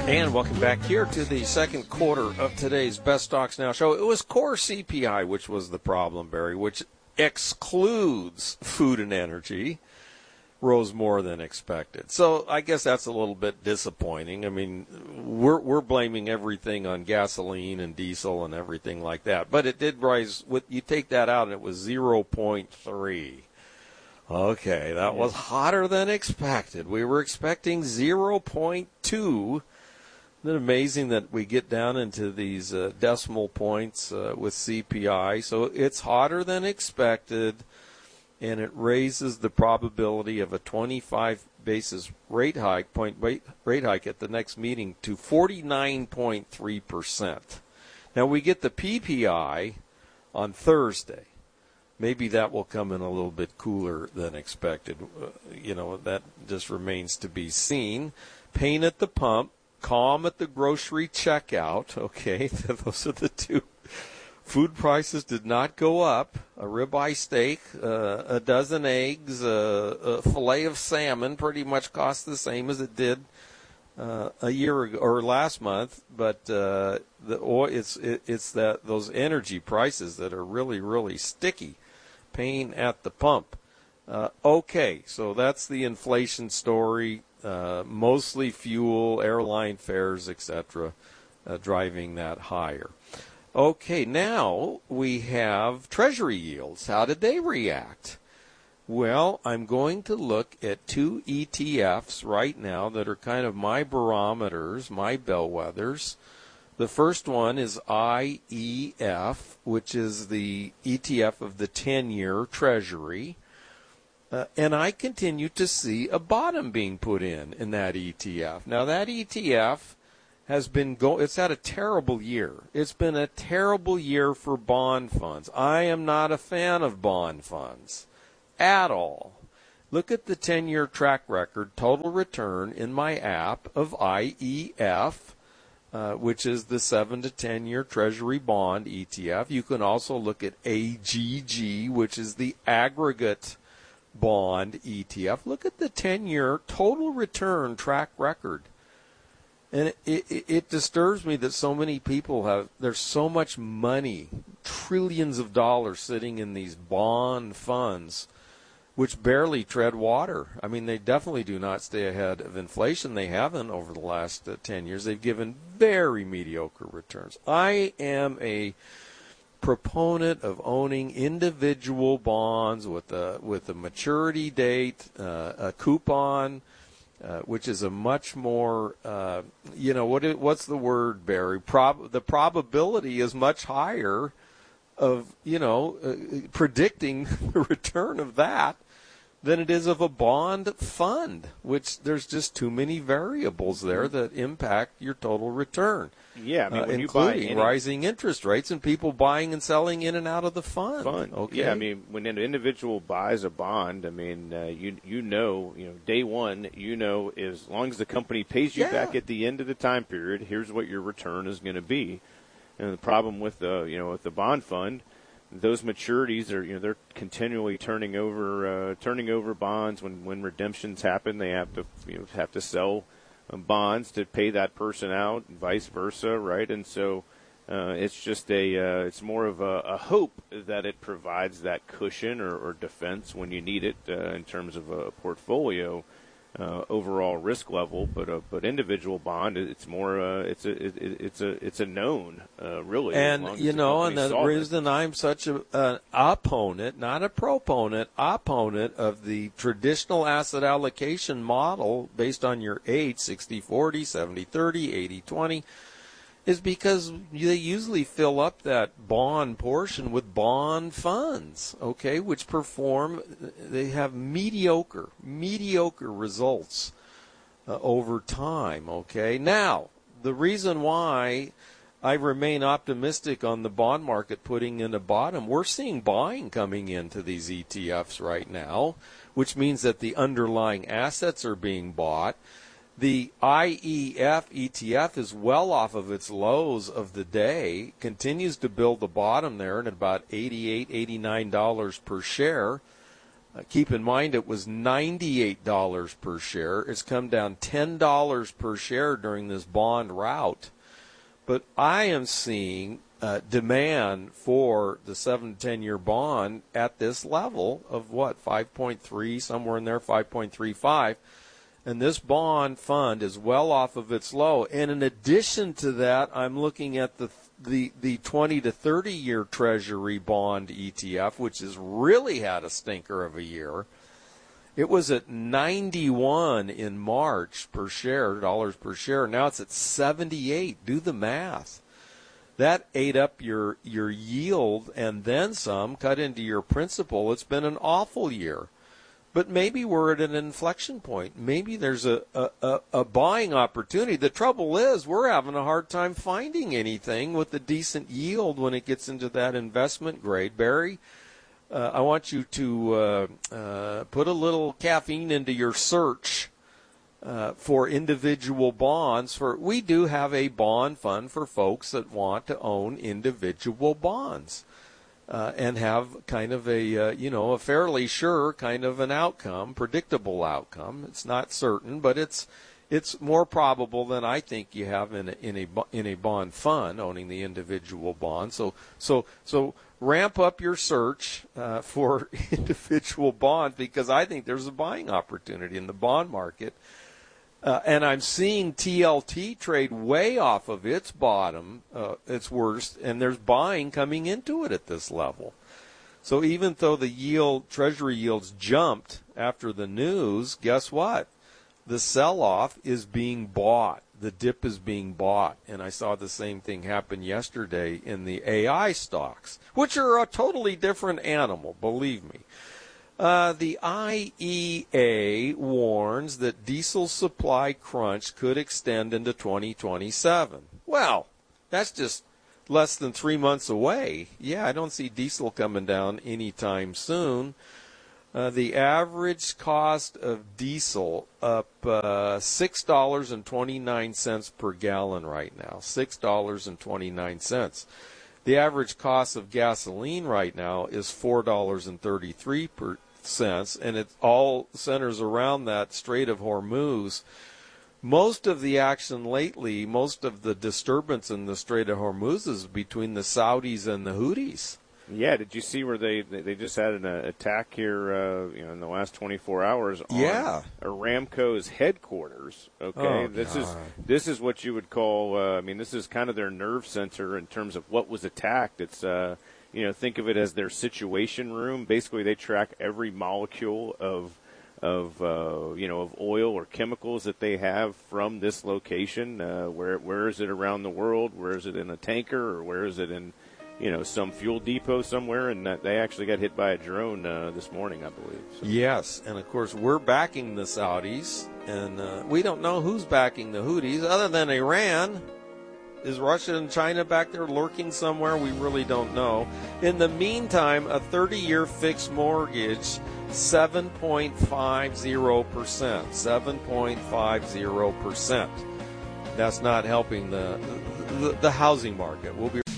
And welcome back here to the second quarter of today's Best Stocks Now show. It was core CPI, which was the problem, Barry, which excludes food and energy, rose more than expected. So I guess that's a little bit disappointing. I mean, we're blaming everything on gasoline and diesel and everything like that. But it did rise. You take that out, and it was 0.3. Okay, that was hotter than expected. We were expecting 0.2. Isn't it amazing that we get down into these decimal points with CPI? So it's hotter than expected, and it raises the probability of a 25 basis rate hike at the next meeting to 49.3%. Now we get the PPI on Thursday. Maybe that will come in a little bit cooler than expected. That just remains to be seen. Pain at the pump. Calm at the grocery checkout. Okay, those are the two. Food prices did not go up. A ribeye steak, a dozen eggs, a fillet of salmon pretty much cost the same as it did a year ago or last month. But it's that those energy prices that are really, really sticky. Pain at the pump. Okay, so that's the inflation story. Mostly fuel, airline fares, etc., driving that higher. Okay, now we have Treasury yields. How did they react? Well, I'm going to look at two ETFs right now that are kind of my barometers, my bellwethers. The first one is IEF, which is the ETF of the 10-year Treasury. And I continue to see a bottom being put in that ETF. Now, that ETF has been it's had a terrible year. It's been a terrible year for bond funds. I am not a fan of bond funds at all. Look at the 10-year track record, total return in my app of IEF, which is the 7 to 10-year Treasury bond ETF. You can also look at AGG, which is the aggregate bond ETF. Look at the 10-year total return track record. And it disturbs me that so many people there's so much money, trillions of dollars sitting in these bond funds, which barely tread water. I mean, they definitely do not stay ahead of inflation. They haven't over the last 10 years. They've given very mediocre returns. I am a proponent of owning individual bonds with a maturity date, a coupon, which is a much more, what's the word, Barry? The probability is much higher of, predicting the return of that than it is of a bond fund, which there's just too many variables there that impact your total return. Yeah, I mean, when including you buy rising interest rates and people buying and selling in and out of the fund. Okay. Yeah, I mean, when an individual buys a bond, I mean, day one, as long as the company pays you back at the end of the time period, here's what your return is going to be. And the problem with the bond fund, those maturities are, they're continually turning over bonds. When redemptions happen, they have to sell bonds to pay that person out, and vice versa, right? And so it's just it's more of a hope that it provides that cushion or defense when you need it in terms of a portfolio overall risk level. But individual bond, it's more it's a known really. And and the reason I'm such an opponent, not a proponent, opponent of the traditional asset allocation model based on your age, 60-40, 70-30, 80-20, is because they usually fill up that bond portion with bond funds, okay, which they have mediocre results over time, okay. Now, the reason why I remain optimistic on the bond market putting in a bottom, we're seeing buying coming into these ETFs right now, which means that the underlying assets are being bought. The IEF ETF is well off of its lows of the day, continues to build the bottom there at about $88, $89 per share. Keep in mind it was $98 per share. It's come down $10 per share during this bond rout. But I am seeing demand for the 7-10-year bond at this level of 5.3, somewhere in there, 5.35. And this bond fund is well off of its low. And in addition to that, I'm looking at the 20 to 30-year Treasury bond ETF, which has really had a stinker of a year. It was at 91 in March per share, dollars per share. Now it's at 78. Do the math. That ate up your yield and then some, cut into your principal. It's been an awful year. But maybe we're at an inflection point. Maybe there's a buying opportunity. The trouble is we're having a hard time finding anything with a decent yield when it gets into that investment grade. Barry, I want you to put a little caffeine into your search for individual bonds. We do have a bond fund for folks that want to own individual bonds. And have kind of a fairly sure kind of an outcome, predictable outcome. It's not certain, but it's more probable than I think you have in a bond fund owning the individual bond. So ramp up your search for individual bonds, because I think there's a buying opportunity in the bond market. And I'm seeing TLT trade way off of its bottom, its worst, and there's buying coming into it at this level. So even though the Treasury yields jumped after the news, guess what? The sell-off is being bought. The dip is being bought. And I saw the same thing happen yesterday in the AI stocks, which are a totally different animal, believe me. The IEA warns that diesel supply crunch could extend into 2027. Well, that's just less than 3 months away. Yeah, I don't see diesel coming down anytime soon. The average cost of diesel up $6.29 per gallon right now, $6.29. The average cost of gasoline right now is $4.33 and it all centers around that Strait of Hormuz. Most of the action lately, most of the disturbance in the Strait of Hormuz is between the Saudis and the Houthis. Yeah, did you see where they just had an attack here in the last 24 hours on Aramco's headquarters? Okay, this is what you would call this is kind of their nerve center in terms of what was attacked. It's think of it as their situation room. Basically, they track every molecule of oil or chemicals that they have from this location. Where is it around the world? Where is it in a tanker, or where is it in some fuel depot somewhere? And they actually got hit by a drone this morning, I believe. So. Yes, and of course we're backing the Saudis, and we don't know who's backing the Houthis other than Iran. Is Russia and China back there lurking somewhere? We really don't know. In the meantime, a 30-year fixed mortgage, 7.50%. 7.50%. That's not helping the housing market. We'll be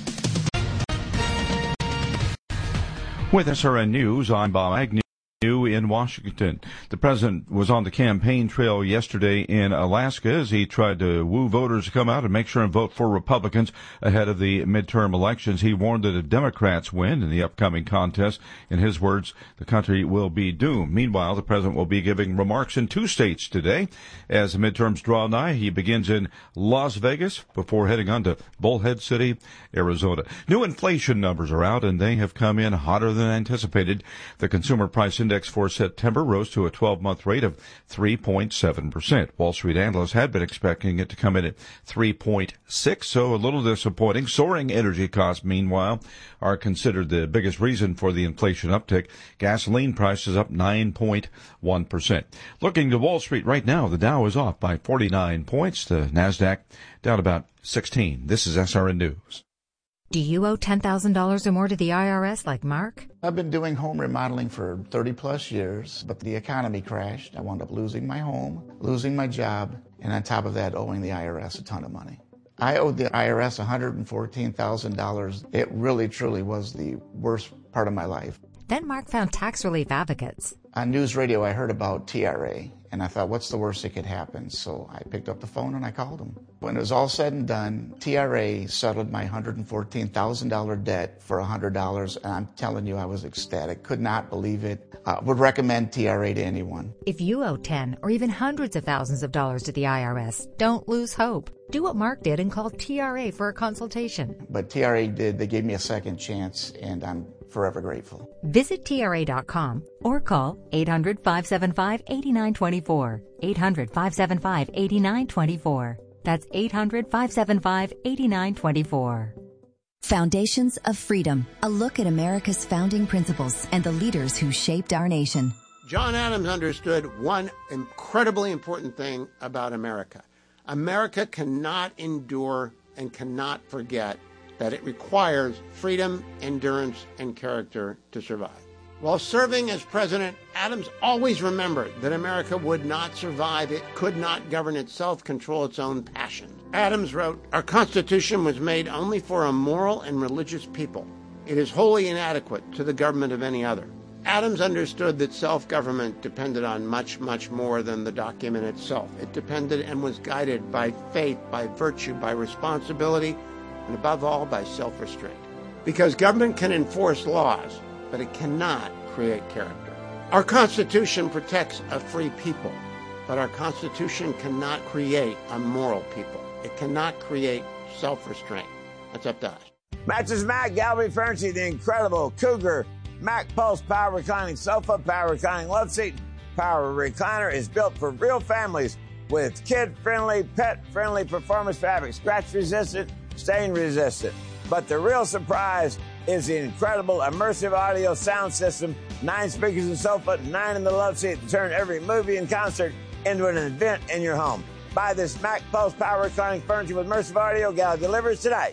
with SRN News, I'm Bob Agnew in Washington. The president was on the campaign trail yesterday in Alaska as he tried to woo voters to come out and make sure and vote for Republicans ahead of the midterm elections. He warned that if Democrats win in the upcoming contest, in his words, the country will be doomed. Meanwhile, the president will be giving remarks in 2 states today. As the midterms draw nigh, he begins in Las Vegas before heading on to Bullhead City, Arizona. New inflation numbers are out, and they have come in hotter than anticipated. The consumer price index for September rose to a 12-month rate of 3.7%. Wall Street analysts had been expecting it to come in at 3.6, so a little disappointing. Soaring energy costs, meanwhile, are considered the biggest reason for the inflation uptick. Gasoline prices up 9.1%. Looking to Wall Street right now, the Dow is off by 49 points. The NASDAQ down about 16. This is SRN News. Do you owe $10,000 or more to the IRS like Mark? I've been doing home remodeling for 30 plus years, but the economy crashed. I wound up losing my home, losing my job, and on top of that, owing the IRS a ton of money. I owed the IRS $114,000. It really, truly was the worst part of my life. Then Mark found tax relief advocates. On news radio, I heard about TRA, and I thought, what's the worst that could happen? So I picked up the phone and I called them. When it was all said and done, TRA settled my $114,000 debt for $100, and I'm telling you, I was ecstatic. Could not believe it. Would recommend TRA to anyone. If you owe 10 or even hundreds of thousands of dollars to the IRS, don't lose hope. Do what Mark did and call TRA for a consultation. But TRA did. They gave me a second chance, and I'm forever grateful. Visit TRA.com or call 800-575-8924. 800-575-8924. That's 800-575-8924. Foundations of Freedom, a look at America's founding principles and the leaders who shaped our nation. John Adams understood one incredibly important thing about America. America cannot endure and cannot forget that it requires freedom, endurance, and character to survive. While serving as president, Adams always remembered that America would not survive. It could not govern itself, control its own passions. Adams wrote, "Our Constitution was made only for a moral and religious people. It is wholly inadequate to the government of any other." Adams understood that self-government depended on much, much more than the document itself. It depended and was guided by faith, by virtue, by responsibility, and above all, by self-restraint. Because government can enforce laws, but it cannot create character. Our Constitution protects a free people, but our Constitution cannot create a moral people. It cannot create self-restraint. That's up to us. Matches Mac, Gallery Furniture, the incredible Cougar Mac Pulse Power Reclining Sofa, Power Reclining Love Seat, Power Recliner is built for real families with kid-friendly, pet-friendly performance fabric, scratch-resistant, stain-resistant. But the real surprise is the incredible immersive audio sound system, 9 speakers in the sofa, 9 in the love seat to turn every movie and concert into an event in your home. Buy this Mac Pulse Power Reclining Furniture with immersive audio. Gallery delivers today.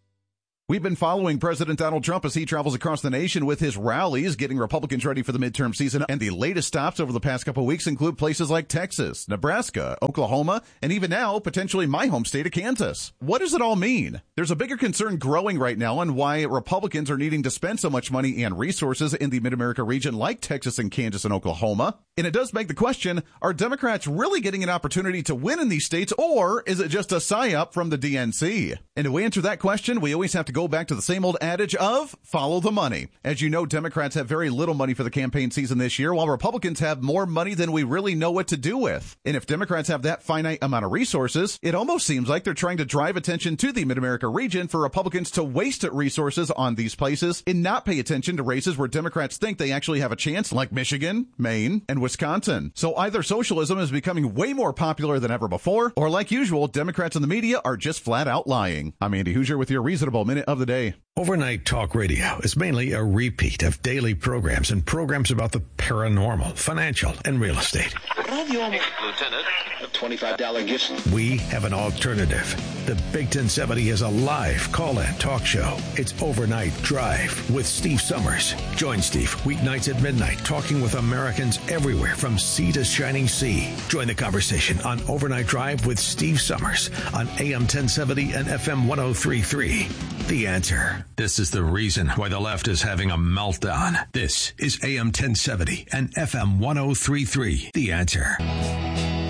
We've been following President Donald Trump as he travels across the nation with his rallies, getting Republicans ready for the midterm season. And the latest stops over the past couple of weeks include places like Texas, Nebraska, Oklahoma, and even now, potentially my home state of Kansas. What does it all mean? There's a bigger concern growing right now on why Republicans are needing to spend so much money and resources in the Mid-America region like Texas and Kansas and Oklahoma. And it does beg the question, are Democrats really getting an opportunity to win in these states, or is it just a psyop from the DNC? And to answer that question, we always have to go back to the same old adage of follow the money. As you know, Democrats have very little money for the campaign season this year, while Republicans have more money than we really know what to do with. And if Democrats have that finite amount of resources, it almost seems like they're trying to drive attention to the Mid-America region for Republicans to waste resources on these places and not pay attention to races where Democrats think they actually have a chance, like Michigan, Maine, and Wisconsin. So either socialism is becoming way more popular than ever before, or like usual, Democrats in the media are just flat out lying. I'm Andy Hoosier with your Reasonable Minute of the Day. Overnight Talk Radio is mainly a repeat of daily programs and programs about the paranormal, financial, and real estate. Lieutenant, a $25 gift. We have an alternative. The Big 1070 is a live call-in talk show. It's Overnight Drive with Steve Summers. Join Steve weeknights at midnight, talking with Americans everywhere from sea to shining sea. Join the conversation on Overnight Drive with Steve Summers on AM 1070 and FM 1033. The Answer. This is the reason why the left is having a meltdown. This is AM 1070 and FM 1033. The Answer.